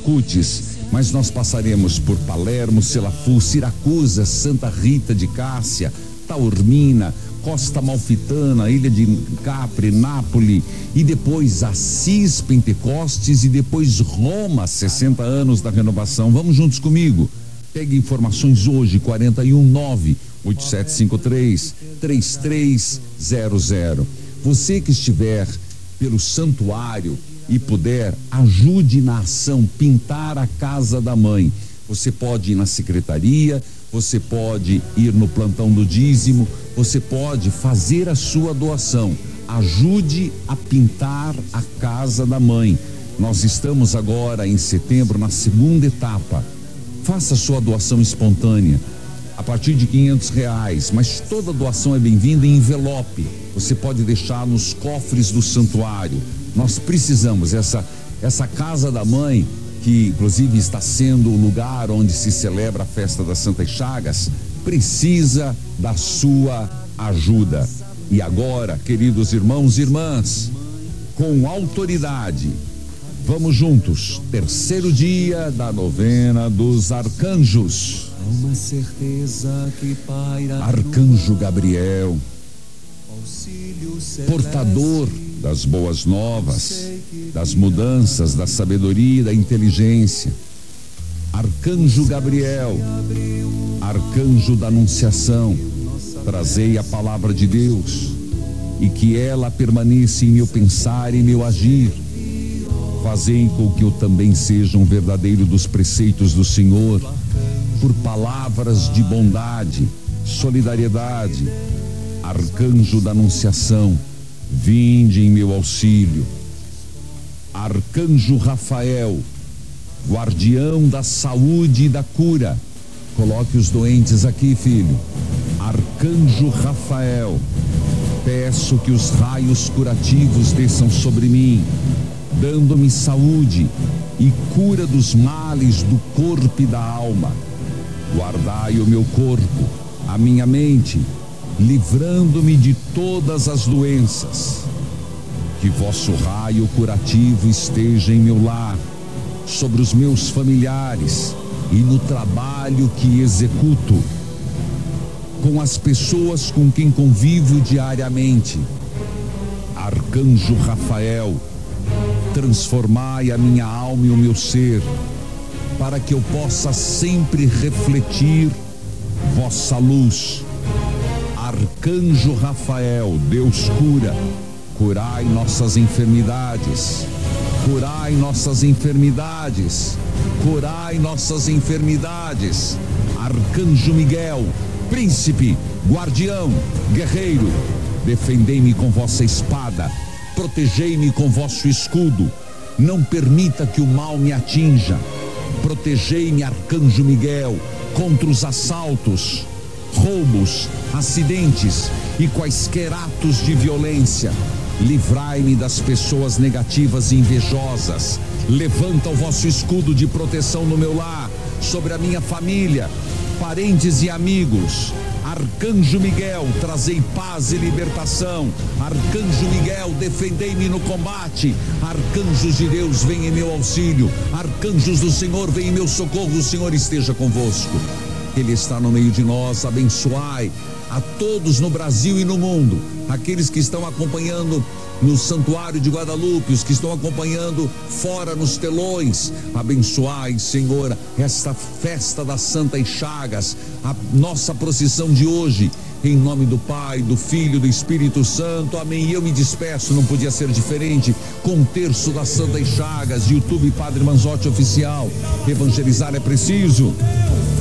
Viracoutes, mas nós passaremos por Palermo, Selafú, Siracusa, Santa Rita de Cássia, Taormina, Costa Amalfitana, Ilha de Capri, Nápoles, e depois Assis, Pentecostes, e depois Roma, 60 anos da renovação. Vamos juntos comigo. Pegue informações hoje, 419-8753-3300. Você que estiver pelo santuário e puder, ajude na ação, pintar a casa da mãe. Você pode ir na secretaria, você pode ir no plantão do dízimo, você pode fazer a sua doação. Ajude a pintar a casa da mãe. Nós estamos agora em setembro na segunda etapa. Faça a sua doação espontânea a partir de R$500, mas toda doação é bem-vinda em envelope. Você pode deixar nos cofres do santuário. Nós precisamos, essa casa da mãe, que inclusive está sendo o lugar onde se celebra a festa das Santas Chagas, precisa da sua ajuda. E agora, queridos irmãos e irmãs, com autoridade, vamos juntos, terceiro dia da novena dos arcanjos. Uma certeza que paira. Arcanjo Gabriel, portador das boas novas, das mudanças, da sabedoria e da inteligência. Arcanjo Gabriel, arcanjo da anunciação, trazei a palavra de Deus e que ela permaneça em meu pensar e meu agir. Fazei com que eu também seja um verdadeiro dos preceitos do Senhor, por palavras de bondade, solidariedade. Arcanjo da anunciação, vinde em meu auxílio. Arcanjo Rafael, guardião da saúde e da cura. Coloque os doentes aqui, filho. Arcanjo Rafael, peço que os raios curativos desçam sobre mim, dando-me saúde e cura dos males do corpo e da alma. Guardai o meu corpo, a minha mente, livrando-me de todas as doenças. Que vosso raio curativo esteja em meu lar, sobre os meus familiares e no trabalho que executo, com as pessoas com quem convivo diariamente. Arcanjo Rafael, transformai a minha alma e o meu ser, para que eu possa sempre refletir vossa luz. Arcanjo Rafael, Deus cura, curai nossas enfermidades, curai nossas enfermidades, curai nossas enfermidades. Arcanjo Miguel, príncipe, guardião, guerreiro, defendei-me com vossa espada, protegei-me com vosso escudo, não permita que o mal me atinja. Protegei-me, Arcanjo Miguel, contra os assaltos, roubos, acidentes e quaisquer atos de violência. Livrai-me das pessoas negativas e invejosas. Levanta o vosso escudo de proteção no meu lar, sobre a minha família, parentes e amigos. Arcanjo Miguel, trazei paz e libertação. Arcanjo Miguel, defendei-me no combate. Arcanjos de Deus, vem em meu auxílio. Arcanjos do Senhor, vem em meu socorro. O Senhor esteja convosco. Ele está no meio de nós. Abençoai a todos no Brasil e no mundo, aqueles que estão acompanhando no Santuário de Guadalupe, os que estão acompanhando fora nos telões. Abençoai, Senhor, esta festa das Santas Chagas, a nossa procissão de hoje, em nome do Pai, do Filho e do Espírito Santo, amém. E eu me despeço, não podia ser diferente, com um terço das Santas Chagas. YouTube Padre Manzotti Oficial. Evangelizar é preciso.